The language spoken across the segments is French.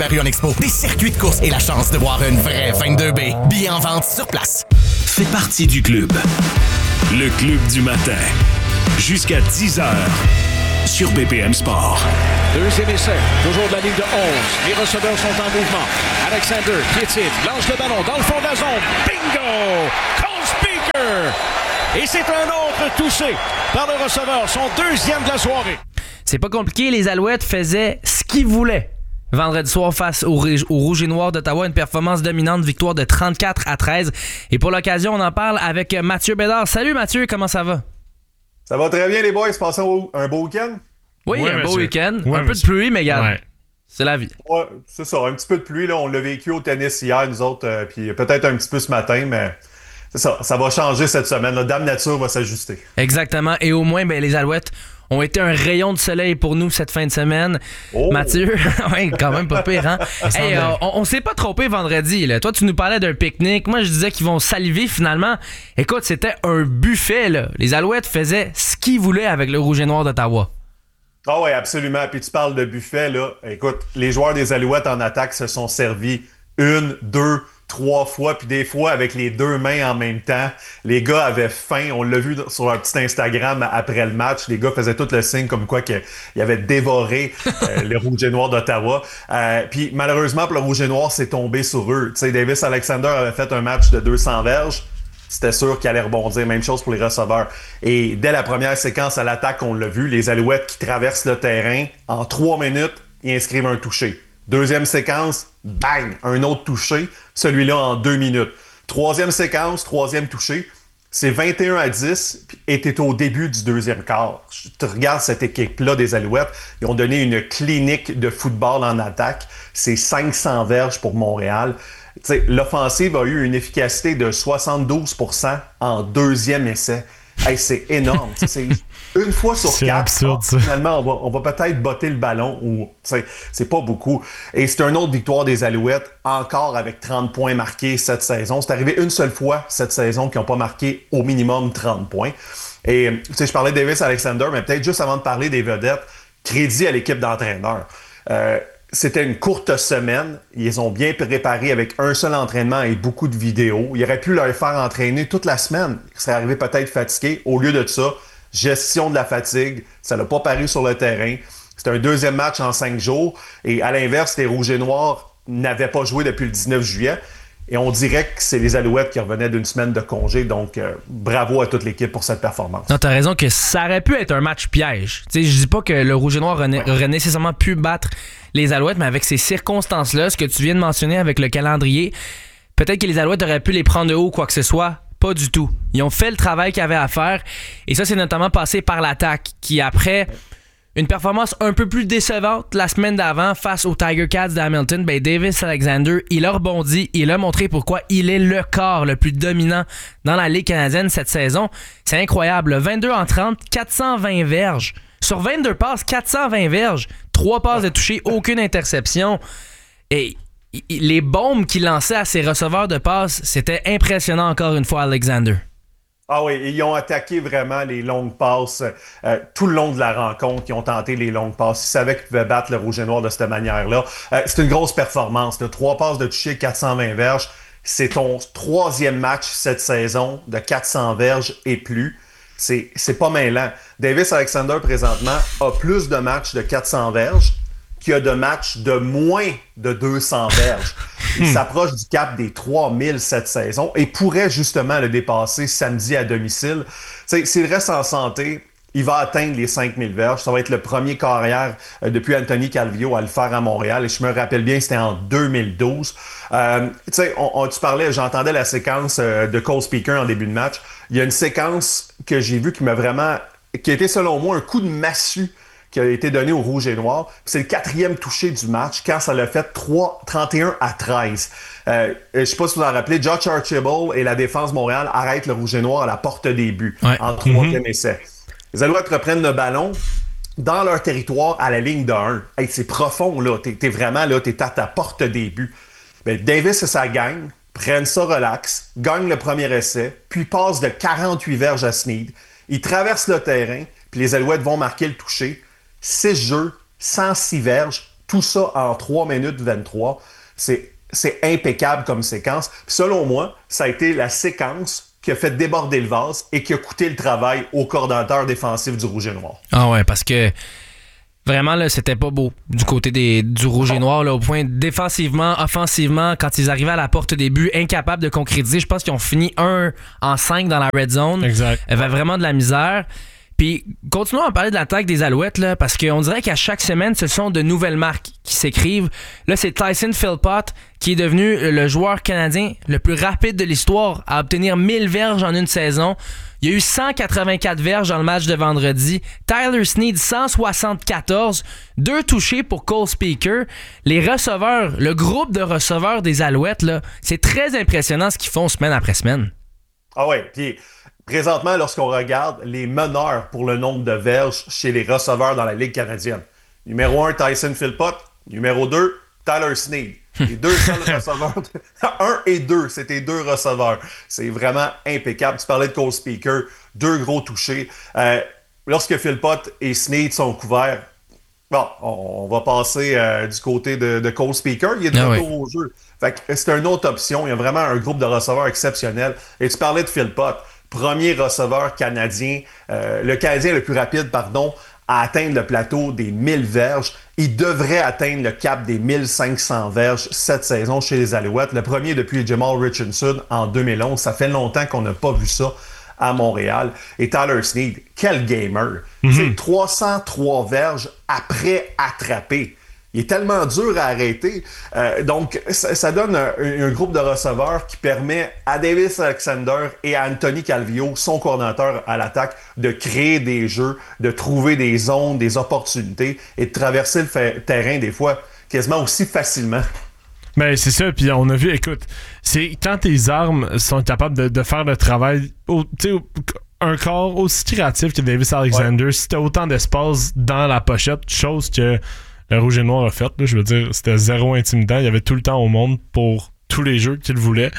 Paru en expo, des circuits de course et la chance de voir une vraie 22B. Billets en vente sur place. Fais partie du club. Le club du matin. Jusqu'à 10h. Sur BPM Sport. Deuxième essai, toujours de la ligne de 11. Les receveurs sont en mouvement. Alexander piétine, lance le ballon dans le fond de la zone. Bingo! Cole Speaker! Et c'est un autre touché par le receveur, son deuxième de la soirée. C'est pas compliqué, les Alouettes faisaient ce qu'ils voulaient. Vendredi soir face au Rouge et Noir d'Ottawa, une performance dominante, victoire de 34-13. Et pour l'occasion, on en parle avec Mathieu Bédard. Salut Mathieu, comment ça va? Ça va très bien les boys, passez un beau week-end? Oui, un beau week-end. Ouais, un peu de pluie, mais regarde, c'est la vie. Ouais, c'est ça, un petit peu de pluie, là. On l'a vécu au tennis hier, nous autres, puis peut-être un petit peu ce matin, mais c'est ça va changer cette semaine. Là. Dame Nature va s'ajuster. Exactement, et au moins, les Alouettes ont été un rayon de soleil pour nous cette fin de semaine. Oh. Mathieu, oui, quand même pas pire, hein? Hey, on s'est pas trompé vendredi, là. Toi, tu nous parlais d'un pique-nique. Moi, je disais qu'ils vont saliver finalement. Écoute, c'était un buffet, là. Les Alouettes faisaient ce qu'ils voulaient avec le Rouge et Noir d'Ottawa. Ah oui, absolument. Puis tu parles de buffet, là. Écoute, les joueurs des Alouettes en attaque se sont servis 1, 2, 3 fois, puis des fois avec les deux mains en même temps. Les gars avaient faim. On l'a vu sur leur petit Instagram après le match. Les gars faisaient tout le signe comme quoi qu'ils avaient dévoré le Rouge et Noir d'Ottawa. Puis malheureusement, pour le Rouge et Noir, c'est tombé sur eux. Tu sais, Davis Alexander avait fait un match de 200 verges. C'était sûr qu'il allait rebondir. Même chose pour les receveurs. Et dès la première séquence à l'attaque, on l'a vu, les Alouettes qui traversent le terrain, en 3 minutes, ils inscrivent un touché. Deuxième séquence, bang, un autre touché, celui-là en 2 minutes. Troisième séquence, troisième touché, c'est 21-10 et t'es au début du deuxième quart. Tu regardes cette équipe-là des Alouettes, ils ont donné une clinique de football en attaque. C'est 500 verges pour Montréal. T'sais, l'offensive a eu une efficacité de 72% en deuxième essai. Hey, c'est énorme. C'est une fois sur 4. Absurde, ça. Finalement, on va peut-être botter le ballon. Ou, c'est pas beaucoup. Et c'est une autre victoire des Alouettes, encore avec 30 points marqués cette saison. C'est arrivé une seule fois cette saison qu'ils n'ont pas marqué au minimum 30 points. Et je parlais de Davis Alexander, mais peut-être juste avant de parler des vedettes, crédit à l'équipe d'entraîneurs. C'était une courte semaine. Ils ont bien préparé avec un seul entraînement et beaucoup de vidéos. Ils auraient pu leur faire entraîner toute la semaine. Ils seraient arrivés peut-être fatigués. Au lieu de ça, gestion de la fatigue. Ça n'a pas paru sur le terrain. C'était un deuxième match en 5 jours. Et à l'inverse, les Rouges et Noirs n'avaient pas joué depuis le 19 juillet. Et on dirait que c'est les Alouettes qui revenaient d'une semaine de congé. Donc, bravo à toute l'équipe pour cette performance. Non, t'as raison que ça aurait pu être un match piège. Je dis pas que le Rouge et Noir aurait nécessairement pu battre les Alouettes, mais avec ces circonstances-là, ce que tu viens de mentionner avec le calendrier, peut-être que les Alouettes auraient pu les prendre de haut ou quoi que ce soit. Pas du tout. Ils ont fait le travail qu'ils avaient à faire. Et ça, c'est notamment passé par l'attaque, qui après une performance un peu plus décevante la semaine d'avant face aux Tiger Cats d'Hamilton, Davis Alexander, il a rebondi, il a montré pourquoi il est le corps le plus dominant dans la Ligue canadienne cette saison. C'est incroyable. 22 en 30, 420 verges. Sur 22 passes, 420 verges. 3 passes de toucher, aucune interception. Et les bombes qu'il lançait à ses receveurs de passes, c'était impressionnant encore une fois, Alexander. Ah oui, ils ont attaqué vraiment les longues passes tout le long de la rencontre. Ils ont tenté les longues passes. Ils savaient qu'ils pouvaient battre le Rouge et Noir de cette manière-là. C'est une grosse performance. 3 passes de toucher, 420 verges. C'est ton 3e match cette saison de 400 verges et plus. C'est pas mêlant. Davis Alexander, présentement, a plus de matchs de 400 verges qu'il y a de matchs de moins de 200 verges. Il s'approche du cap des 3000 cette saison et pourrait justement le dépasser samedi à domicile. S'il reste en santé, il va atteindre les 5000 verges. Ça va être le premier carrière depuis Anthony Calvillo à le faire à Montréal. Et je me rappelle bien, c'était en 2012. Tu parlais, j'entendais la séquence de Cole Speaker en début de match. Il y a une séquence que j'ai vue qui a été selon moi un coup de massue qui a été donné au Rouge et Noir. C'est le 4e touché du match quand ça l'a fait 31-13. Je sais pas si vous en rappelez, Josh Archibald et la défense Montréal arrêtent le Rouge et Noir à la porte des buts en 3e essai. Les Alouettes reprennent le ballon dans leur territoire à la ligne de 1. Hey, c'est profond, là. T'es vraiment là, t'es à ta porte des buts. Davis et sa gang prennent ça relax, gagnent le premier essai, puis passent de 48 verges à Sneed. Ils traversent le terrain, puis les Alouettes vont marquer le toucher. 6 jeux, 106 verges, tout ça en 3 minutes 23. C'est impeccable comme séquence. Puis selon moi, ça a été la séquence qui a fait déborder le vase et qui a coûté le travail au coordonnateur défensif du Rouge et Noir. Ah ouais, parce que vraiment, là, c'était pas beau du côté du Rouge et Noir, là, au point défensivement, offensivement, quand ils arrivaient à la porte des buts, incapables de concrétiser. Je pense qu'ils ont fini 1-5 dans la red zone. Exact. Il y avait vraiment de la misère. Puis, continuons à parler de l'attaque des Alouettes, là, parce qu'on dirait qu'à chaque semaine, ce sont de nouvelles marques qui s'écrivent. Là, c'est Tyson Philpott qui est devenu le joueur canadien le plus rapide de l'histoire à obtenir 1000 verges en une saison. Il y a eu 184 verges dans le match de vendredi. Tyler Snead, 174. 2 touchés pour Cole Speaker. Les receveurs, le groupe de receveurs des Alouettes, là, c'est très impressionnant ce qu'ils font semaine après semaine. Ah ouais, puis présentement, lorsqu'on regarde les meneurs pour le nombre de verges chez les receveurs dans la Ligue canadienne. Numéro 1, Tyson Philpott. Numéro 2, Tyler Snead. Les deux seuls receveurs. 1 et 2, c'était 2 receveurs. C'est vraiment impeccable. Tu parlais de Cole Speaker, 2 gros touchés. Lorsque Philpott et Snead sont couverts, bon, on va passer du côté de Cole Speaker. Il est de retour au jeu. Fait que c'est une autre option. Il y a vraiment un groupe de receveurs exceptionnel. Et tu parlais de Philpott. Premier receveur canadien, le Canadien le plus rapide, à atteindre le plateau des 1000 verges. Il devrait atteindre le cap des 1500 verges cette saison chez les Alouettes. Le premier depuis Jamal Richardson en 2011. Ça fait longtemps qu'on n'a pas vu ça à Montréal. Et Tyler Snead, quel gamer! C'est 303 verges après attraper. Il est tellement dur à arrêter. Donc, ça donne un groupe de receveurs qui permet à Davis Alexander et à Anthony Calvillo, son coordonnateur à l'attaque, de créer des jeux, de trouver des zones, des opportunités et de traverser le terrain des fois quasiment aussi facilement. Ben, c'est ça, puis on a vu, écoute, c'est quand tes armes sont capables de faire le travail, un corps aussi créatif que Davis Alexander, si t'as autant d'espace dans la pochette, chose que le Rouge et Noir a fait, là, je veux dire, c'était zéro intimidant. Il y avait tout le temps au monde pour tous les jeux qu'il voulait.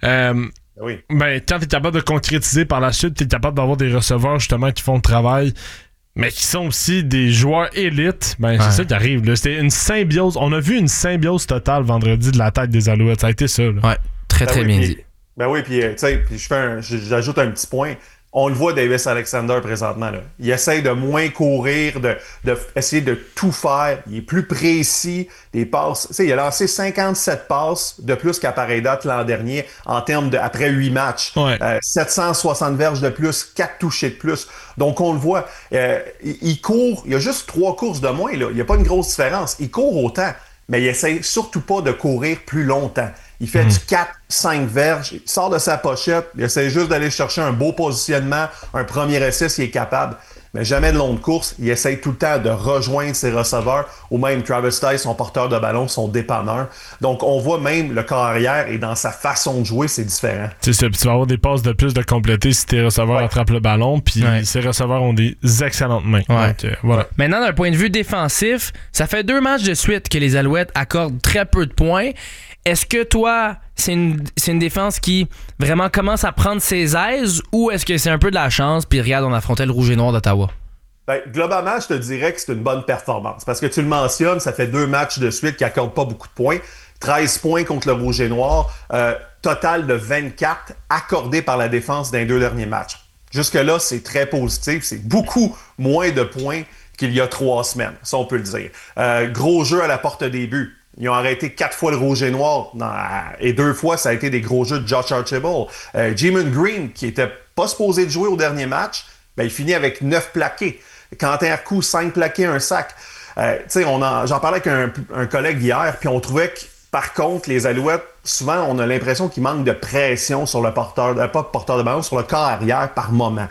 Oui. Ben, quand tu es capable de concrétiser par la suite, tu es capable d'avoir des receveurs justement qui font le travail, mais qui sont aussi des joueurs élites. Ben, c'est ça qui arrive. Là. C'était une symbiose. On a vu une symbiose totale vendredi de l'attaque des Alouettes. Ça a été ça. Là. Ouais, très bien dit. Ben oui, puis tu sais, j'ajoute un petit point. On le voit, Davis Alexander, présentement. Là. Il essaie de moins courir, de essayer de tout faire. Il est plus précis. Des passes. Tu sais, il a lancé 57 passes de plus qu'à pareille date l'an dernier en termes de après 8 matchs. Ouais. 760 verges de plus, 4 touchés de plus. Donc, on le voit. Il court. Il y a juste 3 courses de moins. Là. Il n'y a pas une grosse différence. Il court autant, mais il essaie surtout pas de courir plus longtemps. Il fait du 4-5 verges, il sort de sa pochette, il essaie juste d'aller chercher un beau positionnement, un premier essai s'il est capable. Mais jamais de longue course, il essaie tout le temps de rejoindre ses receveurs, ou même Travis Tice, son porteur de ballon, son dépanneur. Donc on voit même le corps arrière et dans sa façon de jouer, c'est différent. C'est ça, puis tu vas avoir des passes de plus de compléter si tes receveurs attrapent le ballon, puis ces receveurs ont des excellentes mains. Ouais. Donc, voilà. Maintenant, d'un point de vue défensif, ça fait 2 matchs de suite que les Alouettes accordent très peu de points. Est-ce que toi, c'est une défense qui vraiment commence à prendre ses aises ou est-ce que c'est un peu de la chance puis regarde, on affrontait le Rouge et Noir d'Ottawa? Ben, globalement, je te dirais que c'est une bonne performance parce que tu le mentionnes, ça fait 2 matchs de suite qui n'accordent pas beaucoup de points. 13 points contre le Rouge et Noir, total de 24 accordés par la défense dans les 2 derniers matchs. Jusque-là, c'est très positif, c'est beaucoup moins de points qu'il y a 3 semaines, ça on peut le dire. Gros jeu à la porte des buts. Ils ont arrêté 4 fois le Rouge et Noir et 2 fois, ça a été des gros jeux de Josh Archibald. Jimon Green, qui était pas supposé de jouer au dernier match, ben, il finit avec 9 plaqués. Quentin Arcou, 5 plaqués, 1 sac. J'en parlais avec un collègue hier, puis on trouvait que, par contre, les Alouettes, souvent, on a l'impression qu'il manque de pression sur le porteur, pas porteur de ballon, sur le corps arrière par moment.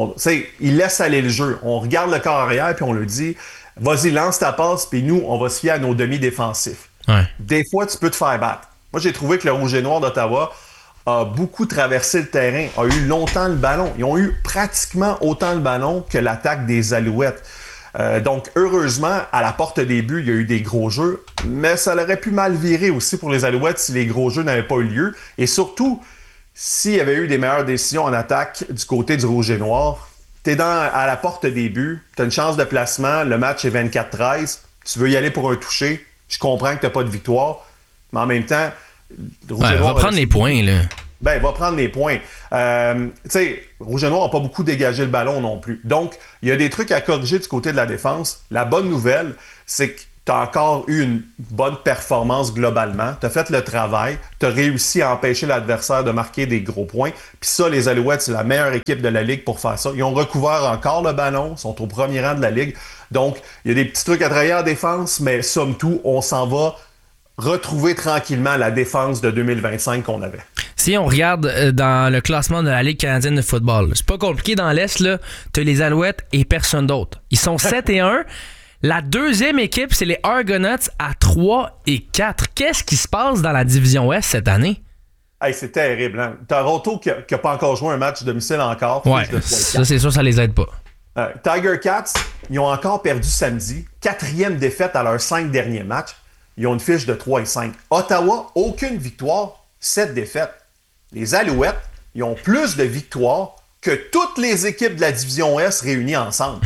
Il laisse aller le jeu. On regarde le corps arrière, puis on lui dit, vas-y, lance ta passe, puis nous, on va se fier à nos demi-défensifs. Ouais. Des fois, tu peux te faire battre. Moi, j'ai trouvé que le Rouge et Noir d'Ottawa a beaucoup traversé le terrain, a eu longtemps le ballon. Ils ont eu pratiquement autant le ballon que l'attaque des Alouettes. Donc, heureusement, à la porte des buts, il y a eu des gros jeux, mais ça aurait pu mal virer aussi pour les Alouettes si les gros jeux n'avaient pas eu lieu. Et surtout, s'il y avait eu des meilleures décisions en attaque du côté du Rouge et Noir, t'es à la porte des buts, t'as une chance de placement, le match est 24-13, tu veux y aller pour un toucher, Je comprends que tu n'as pas de victoire, mais en même temps, Rouge et Noir va prendre les points, là. Ben, il va prendre les points. Tu sais, Rouge et Noir n'a pas beaucoup dégagé le ballon non plus. Donc, il y a des trucs à corriger du côté de la défense. La bonne nouvelle, c'est que tu as encore eu une bonne performance globalement. Tu as fait le travail. Tu as réussi à empêcher l'adversaire de marquer des gros points. Puis ça, les Alouettes, c'est la meilleure équipe de la Ligue pour faire ça. Ils ont recouvert encore le ballon, sont au premier rang de la Ligue. Donc, il y a des petits trucs à travailler en défense, mais somme toute, on s'en va retrouver tranquillement la défense de 2025 qu'on avait. Si on regarde dans le classement de la Ligue canadienne de football, c'est pas compliqué dans l'Est, là. T'as les Alouettes et personne d'autre. Ils sont 7-1. La deuxième équipe, c'est les Argonauts à 3-4. Qu'est-ce qui se passe dans la division Ouest cette année? Hey, c'est terrible. Hein? Toronto qui n'a pas encore joué un match domicile encore. Ouais, ça c'est sûr, ça les aide pas. Tiger Cats, ils ont encore perdu samedi. 4e défaite à leurs 5 derniers matchs. Ils ont une fiche de 3-5. Ottawa, aucune victoire, 7 défaites. Les Alouettes, ils ont plus de victoires que toutes les équipes de la division Ouest réunies ensemble.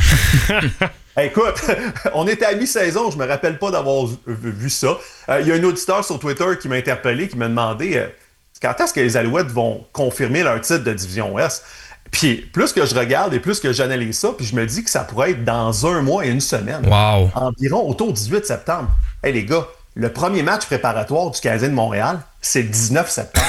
Écoute, on était à mi-saison, je me rappelle pas d'avoir vu ça. Il y a un auditeur sur Twitter qui m'a interpellé, qui m'a demandé quand est-ce que les Alouettes vont confirmer leur titre de division Ouest. Puis plus que je regarde et plus que j'analyse ça, puis je me dis que ça pourrait être dans 1 mois et 1 semaine. Wow. Environ autour du 18 septembre. Hey les gars, le premier match préparatoire du Canadien de Montréal, c'est le 19 septembre.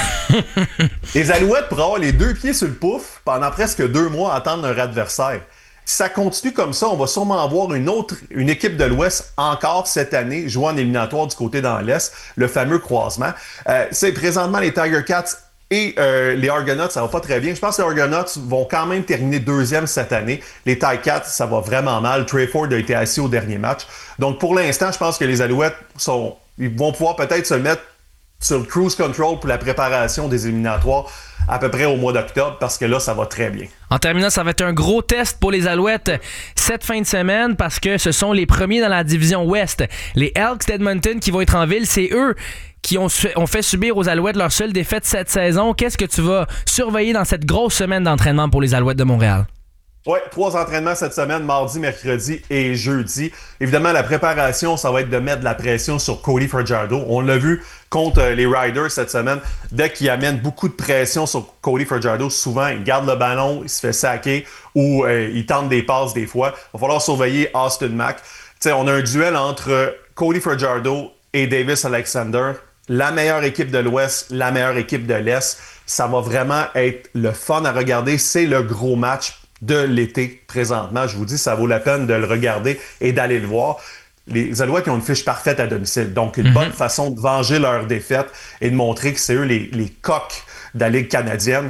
Les Alouettes pourraient avoir les 2 pieds sur le pouf pendant presque 2 mois à attendre leur adversaire. Si ça continue comme ça, on va sûrement avoir une équipe de l'Ouest encore cette année jouer en éliminatoire du côté dans l'Est, le fameux croisement. C'est présentement les Tiger Cats et les Argonauts, ça va pas très bien. Je pense que les Argonauts vont quand même terminer 2e cette année. Les Tiger Cats, ça va vraiment mal. Trey Ford a été assis au dernier match. Donc pour l'instant, je pense que les Alouettes ils vont pouvoir peut-être se mettre sur le cruise control pour la préparation des éliminatoires à peu près au mois d'octobre, parce que là, ça va très bien. En terminant, ça va être un gros test pour les Alouettes cette fin de semaine, parce que ce sont les premiers dans la division Ouest. Les Elks d'Edmonton qui vont être en ville, c'est eux qui ont fait subir aux Alouettes leur seule défaite cette saison. Qu'est-ce que tu vas surveiller dans cette grosse semaine d'entraînement pour les Alouettes de Montréal? Oui, 3 entraînements cette semaine, mardi, mercredi et jeudi. Évidemment, la préparation, ça va être de mettre de la pression sur Cody Fajardo. On l'a vu contre les Riders cette semaine. Dès qu'il amène beaucoup de pression sur Cody Fajardo, souvent, il garde le ballon, il se fait saquer ou il tente des passes des fois. Il va falloir surveiller Austin Mack. T'sais, on a un duel entre Cody Fajardo et Davis Alexander. La meilleure équipe de l'Ouest, la meilleure équipe de l'Est. Ça va vraiment être le fun à regarder. C'est le gros match de l'été présentement. Je vous dis, ça vaut la peine de le regarder et d'aller le voir. Les Alouettes ont une fiche parfaite à domicile. Donc, une bonne façon de venger leur défaite et de montrer que c'est eux les coqs de la Ligue canadienne.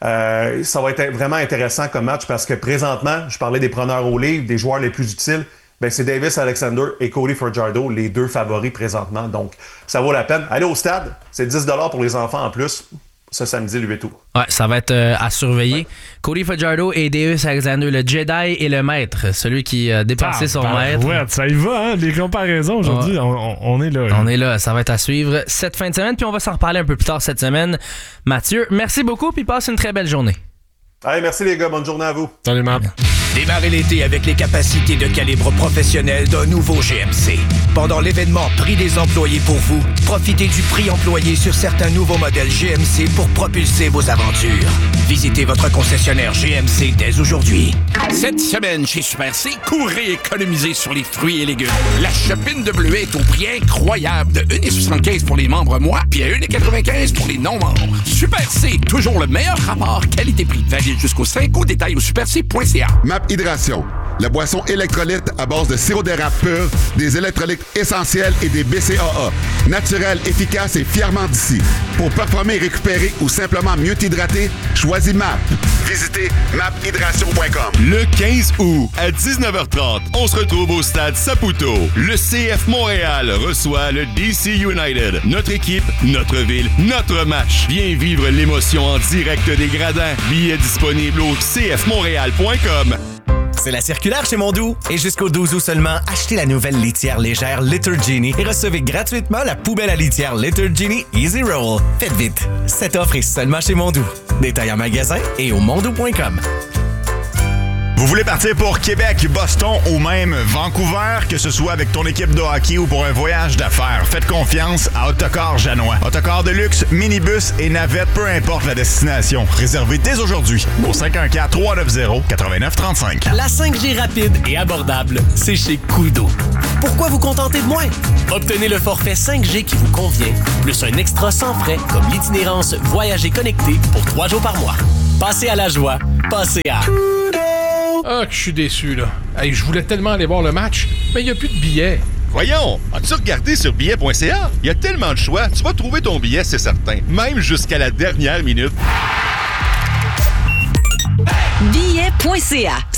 Ça va être vraiment intéressant comme match parce que présentement, je parlais des preneurs au livre, des joueurs les plus utiles. Ben, c'est Davis Alexander et Cody Fajardo, les 2 favoris présentement. Donc, ça vaut la peine. Allez au stade, c'est 10 $ pour les enfants en plus. Ce samedi, le 8 août. Ouais, ça va être à surveiller. Ouais. Cody Fajardo et Davis Alexander, le Jedi et le maître, celui qui a dépassé son maître. Ouais, ça y va, hein? Les comparaisons aujourd'hui, on est là. On est là, ça va être à suivre cette fin de semaine, puis on va s'en reparler un peu plus tard cette semaine. Mathieu, merci beaucoup, puis passe une très belle journée. Allez, merci les gars, bonne journée à vous. Salut, Matt. Démarrez l'été avec les capacités de calibre professionnel d'un nouveau GMC. Pendant l'événement Prix des employés pour vous, profitez du prix employé sur certains nouveaux modèles GMC pour propulser vos aventures. Visitez votre concessionnaire GMC dès aujourd'hui. Cette semaine, chez Super C, courez économiser sur les fruits et légumes. La chopine de bleuet est au prix incroyable de 1,75 pour les membres mois, puis à 1,95 pour les non-membres. Super C, toujours le meilleur rapport qualité-prix. Valide jusqu'au 5 août, détail au superc.ca. MAP Hydration, la boisson électrolyte à base de sirop d'érable pur, des électrolytes essentiels et des BCAA. Naturel, efficace et fièrement d'ici. Pour performer, récupérer ou simplement mieux t'hydrater, choisis MAP. Visitez maphydration.com. Le 15 août à 19h30, on se retrouve au stade Saputo. Le CF Montréal reçoit le DC United. Notre équipe, notre ville, notre match. Viens vivre l'émotion en direct des gradins. Billets disponibles au cfmontréal.com. C'est la circulaire chez Mondou. Et jusqu'au 12 août seulement, achetez la nouvelle litière légère Litter Genie et recevez gratuitement la poubelle à litière Litter Genie Easy Roll. Faites vite, cette offre est seulement chez Mondou. Détail en magasin et au mondou.com. Vous voulez partir pour Québec, Boston ou même Vancouver, que ce soit avec ton équipe de hockey ou pour un voyage d'affaires, faites confiance à Autocar Janois. Autocar de luxe, minibus et navette, peu importe la destination. Réservez dès aujourd'hui au 514-390-8935. La 5G rapide et abordable, c'est chez Koodo. Pourquoi vous contenter de moins? Obtenez le forfait 5G qui vous convient, plus un extra sans frais comme l'itinérance Voyager connecté pour 3 jours par mois. Passez à la joie, passez à... Ah, que je suis déçu, là. Hey, je voulais tellement aller voir le match, mais il n'y a plus de billets. Voyons, as-tu regardé sur billet.ca? Il y a tellement de choix, tu vas trouver ton billet, c'est certain. Même jusqu'à la dernière minute. Billet.ca